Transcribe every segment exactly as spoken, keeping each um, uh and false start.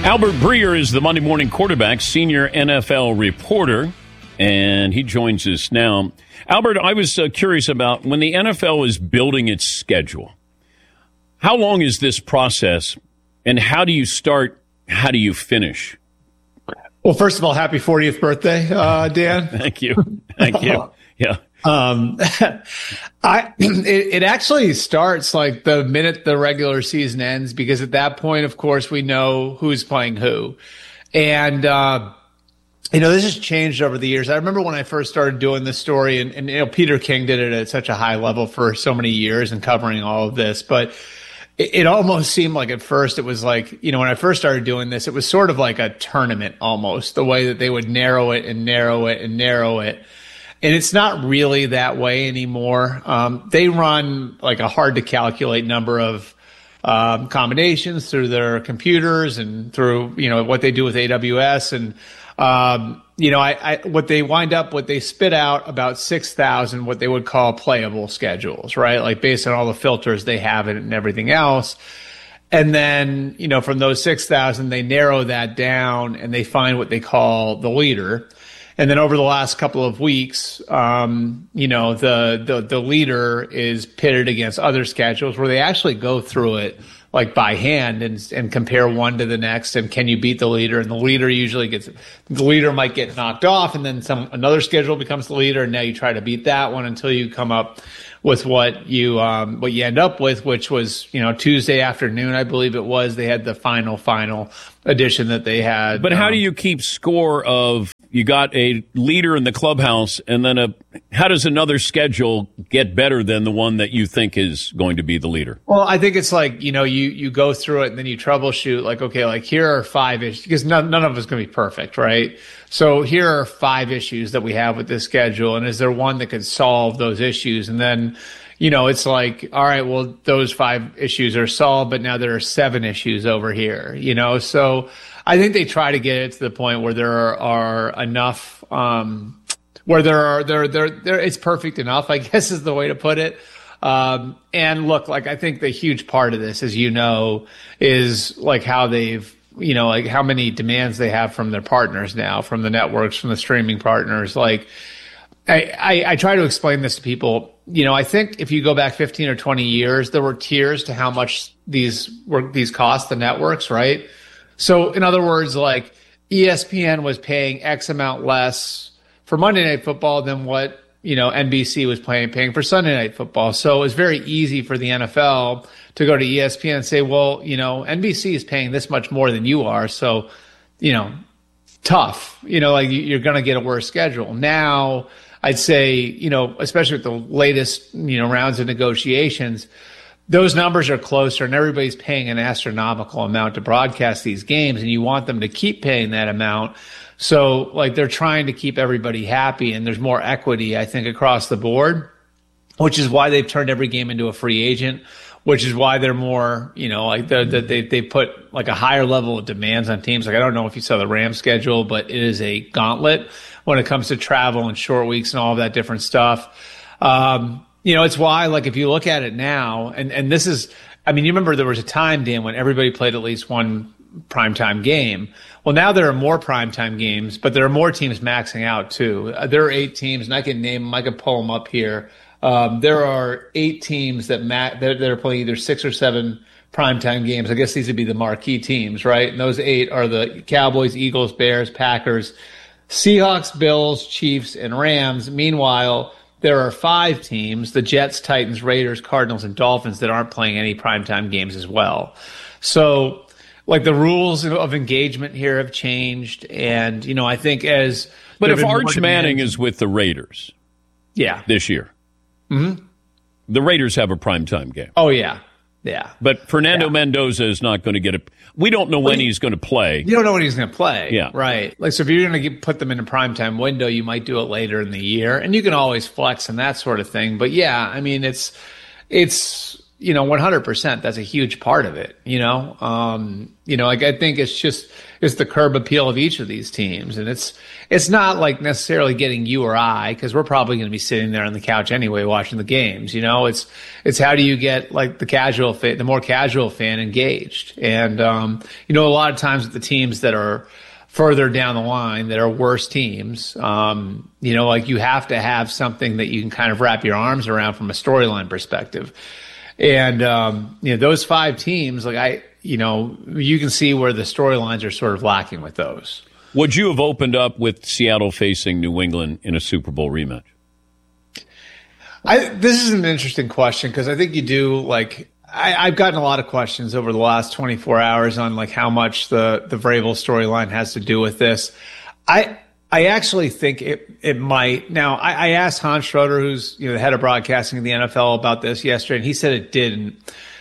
Albert Breer is the Monday Morning Quarterback senior N F L reporter, and he joins us now. Albert, I was uh, curious about when the N F L is building its schedule, how long is this process, and how do you start, how do you finish? Well, first of all, happy fortieth birthday, uh, Dan. Thank you. Thank you. Yeah. Um, I, it, it actually starts like the minute the regular season ends, because at that point, of course, we know who's playing who. And, uh, you know, this has changed over the years. I remember when I first started doing this story, and, and, you know, Peter King did it at such a high level for so many years and covering all of this, but it, it almost seemed like at first it was like, you know, when I first started doing this, it was sort of like a tournament almost, the way that they would narrow it and narrow it and narrow it. And it's not really that way anymore. Um, they run like a hard to calculate number of um, combinations through their computers and through, you know, what they do with A W S. And, um, you know, I, I, what they wind up, what they spit out about six thousand, what they would call playable schedules, right? Like based on all the filters they have in it and everything else. And then, you know, from those six thousand, they narrow that down and they find what they call the leader. And then over the last couple of weeks, um, you know, the, the, the leader is pitted against other schedules where they actually go through it like by hand and, and compare one to the next. And can you beat the leader? And the leader usually gets, the leader might get knocked off, and then some, another schedule becomes the leader. And now you try to beat that one until you come up with what you, um, what you end up with, which was, you know, Tuesday afternoon, I believe it was, they had the final, final edition that they had. But how um, do you keep score of, you got a leader in the clubhouse, and then a, how does another schedule get better than the one that you think is going to be the leader? Well, I think it's like, you know, you, you go through it and then you troubleshoot like, okay, like here are five issues, because none, none of it's going to be perfect, right? So here are five issues that we have with this schedule. And is there one that could solve those issues? And then, you know, it's like, all right, well, those five issues are solved, but now there are seven issues over here, you know? So I think they try to get it to the point where there are, are enough, um, where there are, there, there, there, it's perfect enough, I guess is the way to put it. Um, and look, like, I think the huge part of this, as you know, is like how they've, you know, like how many demands they have from their partners now, from the networks, from the streaming partners. Like, I, I, I try to explain this to people. You know, I think if you go back fifteen or twenty years, there were tiers to how much these were, these cost the networks, right? So in other words, like E S P N was paying X amount less for Monday Night Football than what, you know, N B C was paying, paying for Sunday Night Football. So it was very easy for the N F L to go to E S P N and say, well, you know, N B C is paying this much more than you are. So, you know, tough, you know, like you're going to get a worse schedule. Now, I'd say, you know, especially with the latest, you know, rounds of negotiations, those numbers are closer and everybody's paying an astronomical amount to broadcast these games, and you want them to keep paying that amount. So like they're trying to keep everybody happy, and there's more equity, I think, across the board, which is why they've turned every game into a free agent, which is why they're more, you know, like the, the, they, they put like a higher level of demands on teams. Like, I don't know if you saw the Rams schedule, but it is a gauntlet when it comes to travel and short weeks and all of that different stuff. Um, You know, it's why, like, if you look at it now, and, and this is, I mean, you remember there was a time, Dan, when everybody played at least one primetime game. Well, now there are more primetime games, but there are more teams maxing out, too. Uh, there are eight teams, and I can name them, I can pull them up here. Um, there are eight teams that, ma- that, that are playing either six or seven primetime games. I guess these would be the marquee teams, right? And those eight are the Cowboys, Eagles, Bears, Packers, Seahawks, Bills, Chiefs, and Rams. Meanwhile, there are five teams, the Jets, Titans, Raiders, Cardinals, and Dolphins, that aren't playing any primetime games as well. So, like, the rules of engagement here have changed. And, you know, I think as... But if Arch Manning is with the Raiders yeah, this year, mm-hmm. the Raiders have a primetime game. Oh, yeah. Yeah. But Fernando yeah. Mendoza is not going to get a... We don't know when well, he's going to play. You don't know when he's going to play. Yeah. Right. Like, so if you're going to put them in a primetime window, you might do it later in the year. And you can always flex and that sort of thing. But, yeah, I mean, it's, it's you know, one hundred percent, that's a huge part of it, you know? Um, you know, like I think it's just, it's the curb appeal of each of these teams. And it's, it's not like necessarily getting you or I, because we're probably going to be sitting there on the couch anyway, watching the games, you know? It's, it's how do you get like the casual fan, the more casual fan engaged? And, um, you know, a lot of times with the teams that are further down the line that are worse teams, um, you know, like you have to have something that you can kind of wrap your arms around from a storyline perspective. And, um, you know, those five teams, like I, you know, you can see where the storylines are sort of lacking with those. Would you have opened up with Seattle facing New England in a Super Bowl rematch? I, this is an interesting question because I think you do like, I, I've gotten a lot of questions over the last twenty-four hours on like how much the, the Vrabel storyline has to do with this. I, I actually think it it might. Now, I, I asked Hans Schroeder, who's you know the head of broadcasting in the N F L, about this yesterday, and he said it didn't.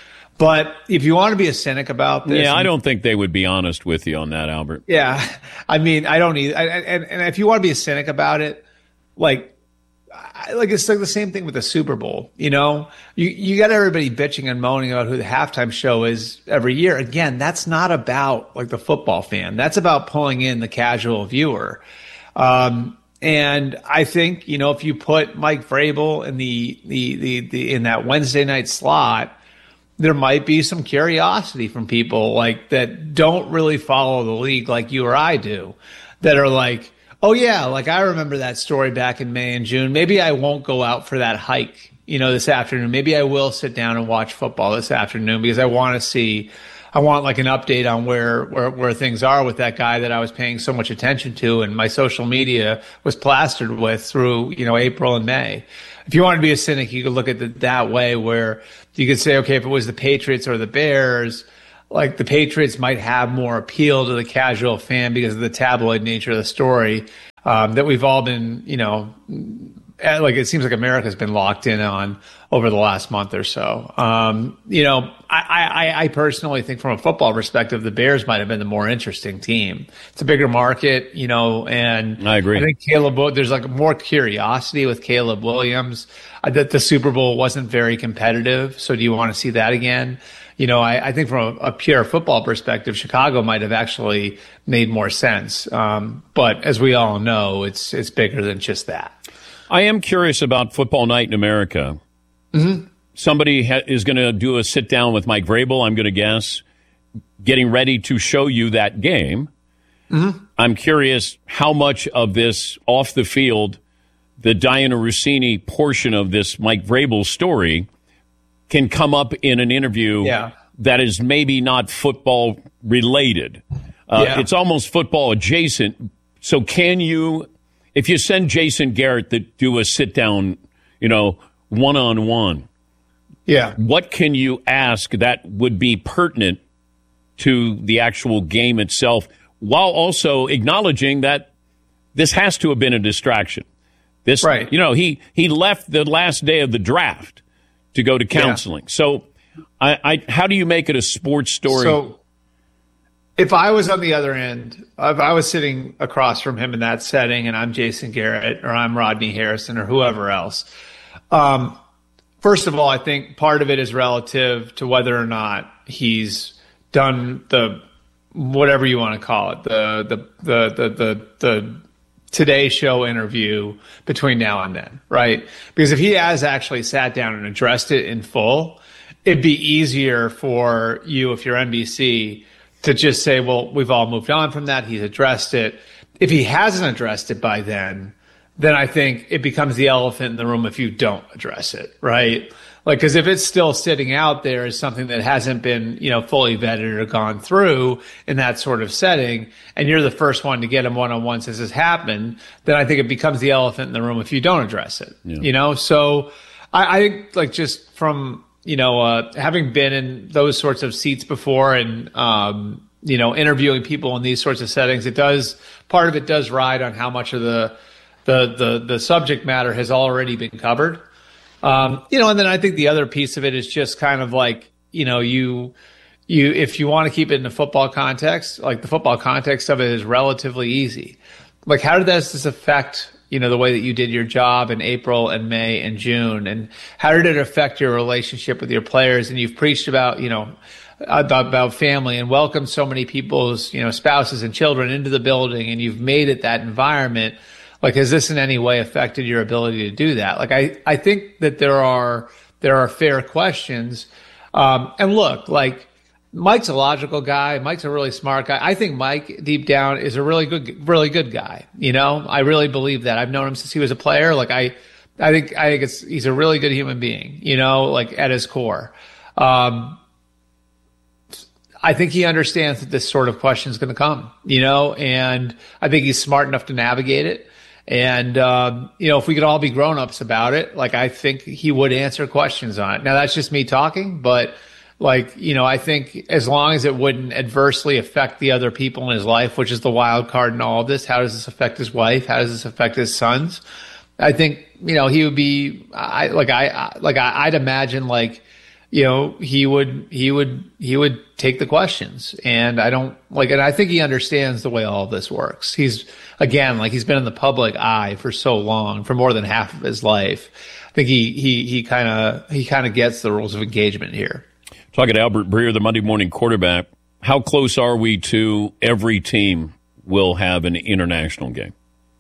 But if you want to be a cynic about this, yeah, I don't think they would be honest with you on that, Albert. Yeah, I mean, I don't either. I, and and if you want to be a cynic about it, like, I, like it's like the same thing with the Super Bowl. You know, you you got everybody bitching and moaning about who the halftime show is every year. Again, that's not about like the football fan. That's about pulling in the casual viewer. Um, and I think, you know, if you put Mike Vrabel in the, the, the, the, in that Wednesday night slot, there might be some curiosity from people like that don't really follow the league like you or I do, that are like, oh yeah, like I remember that story back in May and June. Maybe I won't go out for that hike, you know, this afternoon. Maybe I will sit down and watch football this afternoon because I want to see, I want like an update on where, where, where things are with that guy that I was paying so much attention to and my social media was plastered with through, you know, April and May. If you want to be a cynic, you could look at it that way where you could say, okay, if it was the Patriots or the Bears, like the Patriots might have more appeal to the casual fan because of the tabloid nature of the story, um, that we've all been, you know, like it seems like America's been locked in on over the last month or so. Um, you know, I, I, I personally think from a football perspective, the Bears might have been the more interesting team. It's a bigger market, you know, and I agree. I think Caleb, there's like more curiosity with Caleb Williams. Uh, that the Super Bowl wasn't very competitive. So do you want to see that again? You know, I, I think from a, a pure football perspective, Chicago might have actually made more sense. Um, but as we all know, it's it's bigger than just that. I am curious about Football Night in America. Mm-hmm. Somebody ha- is going to do a sit down with Mike Vrabel, I'm going to guess, getting ready to show you that game. Mm-hmm. I'm curious how much of this off the field, the Diana Rossini portion of this Mike Vrabel story can come up in an interview yeah. that is maybe not football related. Uh, yeah. It's almost football adjacent. So can you, if you send Jason Garrett to do a sit down, you know, one on one, yeah, what can you ask that would be pertinent to the actual game itself, while also acknowledging that this has to have been a distraction? This, right. You know, he he left the last day of the draft to go to counseling. Yeah. So, I, I how do you make it a sports story? So, if I was on the other end, if I was sitting across from him in that setting and I'm Jason Garrett or I'm Rodney Harrison or whoever else, um, first of all, I think part of it is relative to whether or not he's done the, whatever you want to call it, the, the, the, the, the, the Today Show interview between now and then, right? Because if he has actually sat down and addressed it in full, it'd be easier for you, if you're N B C, to just say, well, we've all moved on from that. He's addressed it. If he hasn't addressed it by then, then I think it becomes the elephant in the room if you don't address it, right? Like, because if it's still sitting out there as something that hasn't been, you know, fully vetted or gone through in that sort of setting, and you're the first one to get him one-on-one since this happened, then I think it becomes the elephant in the room if you don't address it, yeah. you know? So I, I think, like, just from, you know, uh, having been in those sorts of seats before and, um, you know, interviewing people in these sorts of settings, it does, part of it does ride on how much of the, the, the, the subject matter has already been covered. Um, you know, and then I think the other piece of it is just kind of like, you know, you, you, if you want to keep it in the football context, like the football context of it is relatively easy. Like, how does this affect, you know, the way that you did your job in April and May and June? And how did it affect your relationship with your players? And you've preached about, you know, about, about family and welcomed so many people's, you know, spouses and children into the building, and you've made it that environment. Like, has this in any way affected your ability to do that? Like, I, I think that there are, there are fair questions. Um, and look, like, Mike's a logical guy. Mike's a really smart guy. I think Mike, deep down, is a really good, really good guy. You know, I really believe that. I've known him since he was a player. Like, I, I think, I think it's, he's a really good human being, you know, like at his core. Um, I think he understands that this sort of question is going to come, you know, and I think he's smart enough to navigate it. And, um, you know, if we could all be grown-ups about it, like, I think he would answer questions on it. Now, that's just me talking, but, like, you know, I think as long as it wouldn't adversely affect the other people in his life, which is the wild card in all of this, how does this affect his wife? How does this affect his sons? I think, you know, he would be, I, like, I, like, I, I'd imagine, like, you know, he would, he would, he would take the questions. And I don't like, and I think he understands the way all of this works. He's, again, like, he's been in the public eye for so long, for more than half of his life. I think he, he, he kind of, he kind of gets the rules of engagement here. Talking to Albert Breer, the Monday Morning Quarterback. How close are we to every team will have an international game?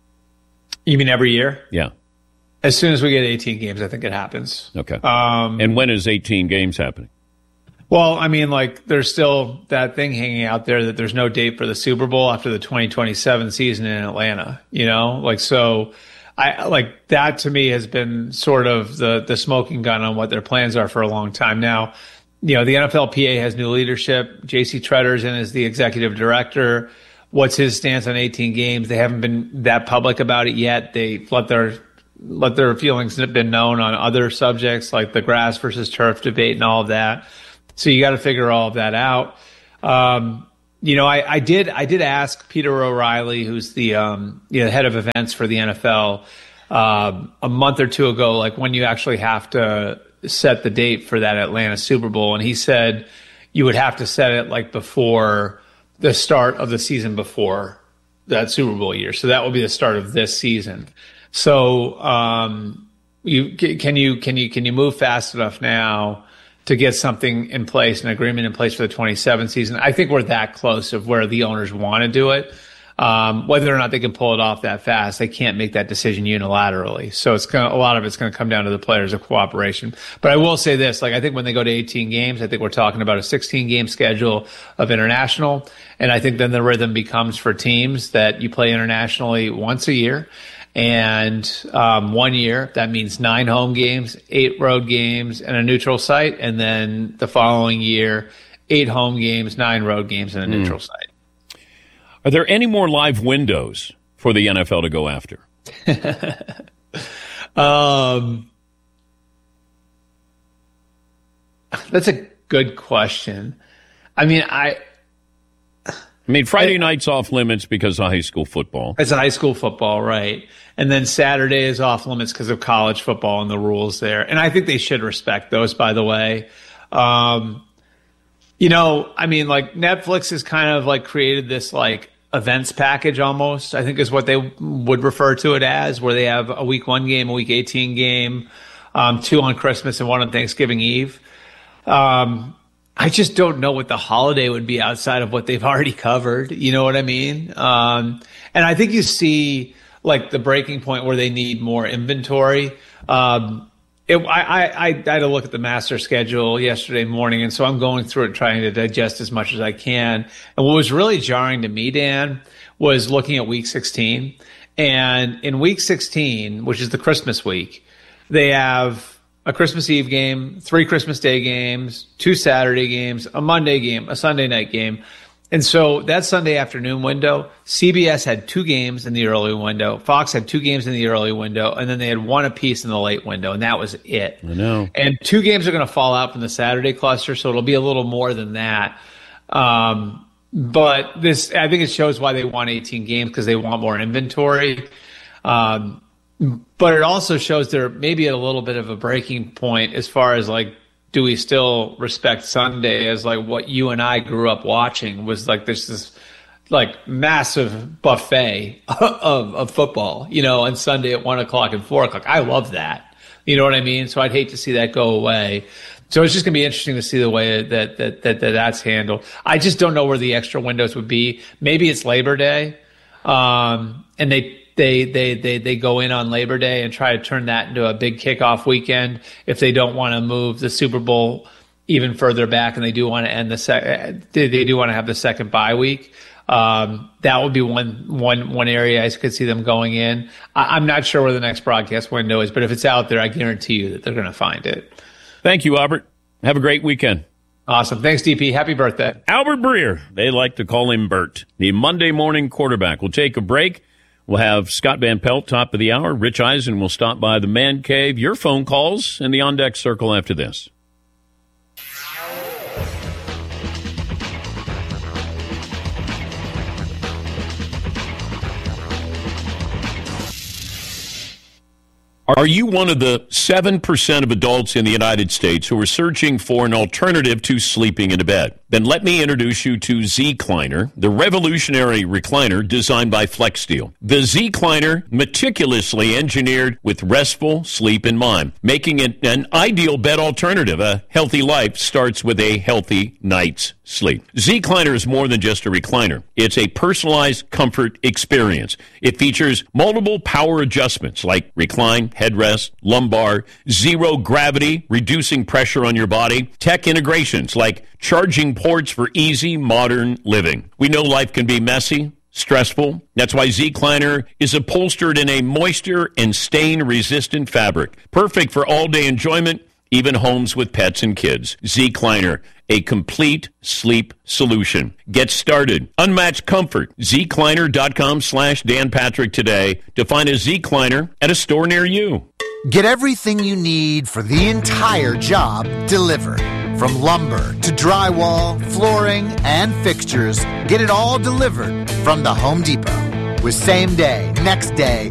You mean every year? Yeah. As soon as we get eighteen games, I think it happens. Okay. Um, and when is eighteen games happening? Well, I mean, like, there's still that thing hanging out there that there's no date for the Super Bowl after the twenty twenty-seven season in Atlanta, you know? Like, so I like that to me has been sort of the the smoking gun on what their plans are for a long time now. You know, the N F L P A has new leadership. J C Tretter's in as the executive director. What's his stance on eighteen games? They haven't been that public about it yet. They let their let their feelings have been known on other subjects like the grass versus turf debate and all of that. So you got to figure all of that out. Um, you know, I, I did I did ask Peter O'Reilly, who's the um, you know, head of events for the N F L, uh, a month or two ago, like, when you actually have to set the date for that Atlanta Super Bowl. And he said you would have to set it like before the start of the season before that Super Bowl year. So that will be the start of this season. So um, you can you can you can you move fast enough now to get something in place, an agreement in place for the twenty-seven season? I think we're that close of where the owners want to do it. Um, whether or not they can pull it off that fast, they can't make that decision unilaterally. So it's gonna, a lot of it's going to come down to the players of cooperation. But I will say this, like, I think when they go to eighteen games, I think we're talking about a sixteen game schedule of international. And I think then the rhythm becomes for teams that you play internationally once a year. And um, one year, that means nine home games, eight road games, and a neutral site. And then the following year, eight home games, nine road games, and a neutral mm. site. Are there any more live windows for the N F L to go after? um, that's a good question. I mean, I... I mean, Friday I, night's off limits because of high school football. It's high school football, right. And then Saturday is off limits because of college football and the rules there. And I think they should respect those, by the way. Um, you know, I mean, like, Netflix has kind of, like, created this, like, events package almost, I think is what they would refer to it as, where they have a week one game, a week eighteen game, um, two on Christmas and one on Thanksgiving Eve. Um, I just don't know what the holiday would be outside of what they've already covered. You know what I mean? Um, and I think you see, like, the breaking point where they need more inventory. Um, it, I, I, I had a look at the master schedule yesterday morning, and so I'm going through it trying to digest as much as I can. And what was really jarring to me, Dan, was looking at week sixteen. And in week sixteen, which is the Christmas week, they have a Christmas Eve game, three Christmas Day games, two Saturday games, a Monday game, a Sunday night game. And so that Sunday afternoon window, C B S had two games in the early window. Fox had two games in the early window, and then they had one apiece in the late window, and that was it. I know. And two games are going to fall out from the Saturday cluster, so it'll be a little more than that. Um, but this, I think it shows why they want eighteen games, because they want more inventory. Um, But it also shows they're maybe at a little bit of a breaking point as far as, like, do we still respect Sunday as, like, what you and I grew up watching was, like, this, this like massive buffet of, of football, you know, on Sunday at one o'clock and four o'clock. I love that. You know what I mean? So I'd hate to see that go away. So it's just going to be interesting to see the way that, that, that, that that's handled. I just don't know where the extra windows would be. Maybe it's Labor Day. Um, and they, they, they, they, they go in on Labor Day and try to turn that into a big kickoff weekend if they don't want to move the Super Bowl even further back and they do want to end the sec- they do want to have the second bye week. Um, that would be one, one, one area I could see them going in. I, I'm not sure where the next broadcast window is, but if it's out there, I guarantee you that they're going to find it. Thank you, Albert. Have a great weekend. Awesome. Thanks, D P. Happy birthday. Albert Breer. They like to call him Bert, the Monday morning quarterback. We'll take a break. We'll have Scott Van Pelt, top of the hour. Rich Eisen will stop by the Man Cave. Your phone calls in the On Deck Circle after this. Are you one of the seven percent of adults in the United States who are searching for an alternative to sleeping in a bed? Then let me introduce you to Zecliner, the revolutionary recliner designed by FlexSteel. The Zecliner, meticulously engineered with restful sleep in mind, making it an ideal bed alternative. A healthy life starts with a healthy night's sleep. Zecliner is more than just a recliner. It's a personalized comfort experience. It features multiple power adjustments like recline, headrest, lumbar, zero gravity, reducing pressure on your body, tech integrations like charging ports for easy modern living. We know life can be messy, stressful. That's why Zecliner is upholstered in a moisture and stain-resistant fabric, perfect for all-day enjoyment, even homes with pets and kids. Zecliner, a complete sleep solution. Get started. Unmatched comfort. Zecliner.com slash Dan Patrick today to find a Zecliner at a store near you. Get everything you need for the entire job delivered. From lumber to drywall, flooring, and fixtures, get it all delivered from the Home Depot. With same day, next day,